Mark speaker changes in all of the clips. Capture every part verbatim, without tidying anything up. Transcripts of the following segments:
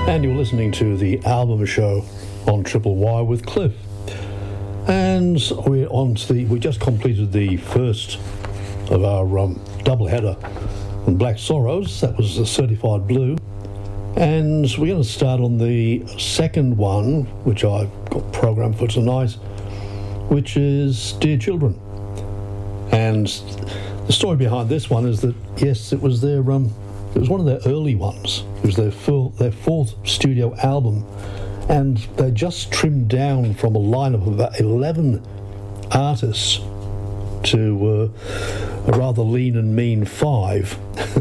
Speaker 1: And you're listening to the album show on Triple Y with Cliff. And we're on to the, we just completed the first of our um, double header on Black Sorrows. That was the Certified Blue. And we're going to start on the second one, which I've got programmed for tonight, which is Dear Children. And the story behind this one is that, yes, it was their um, it was one of their early ones. It was their full, their fourth studio album, and they just trimmed down from a lineup of about eleven artists to uh, a rather lean and mean five.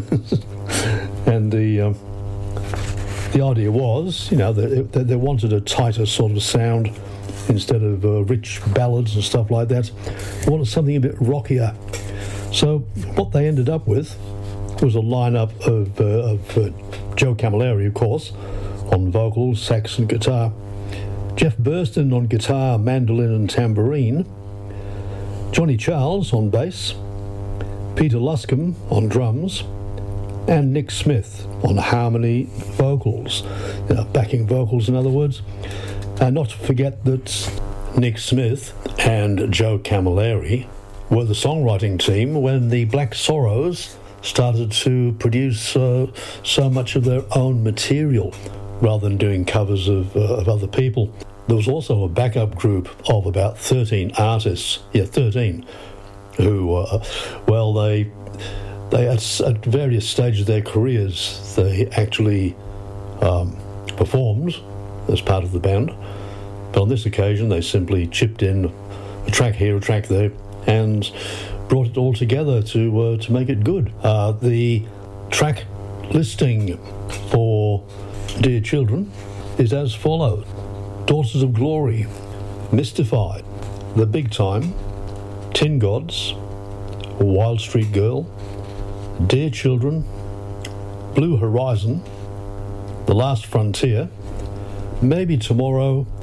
Speaker 1: And the um, the idea was, you know, that they, they wanted a tighter sort of sound instead of uh, rich ballads and stuff like that. They wanted something a bit rockier. So what they ended up with was a lineup of, uh, of uh, Joe Camilleri, of course, on vocals, sax and guitar, Jeff Burston on guitar, mandolin and tambourine, Johnny Charles on bass, Peter Luscombe on drums, and Nick Smith on harmony vocals, you know, backing vocals in other words. And not to forget that Nick Smith and Joe Camilleri were the songwriting team when the Black Sorrows started to produce uh, so much of their own material rather than doing covers of, uh, of other people. There was also a backup group of about thirteen artists, yeah, thirteen, who, uh, well, they, they at, at various stages of their careers, they actually um, performed as part of the band. But on this occasion, they simply chipped in a track here, a track there, and brought it all together to uh, to make it good. Uh, the track listing for Dear Children is as follows: Daughters of Glory, Mystified, The Big Time, Tin Gods, Wild Street Girl, Dear Children, Blue Horizon, The Last Frontier, Maybe Tomorrow,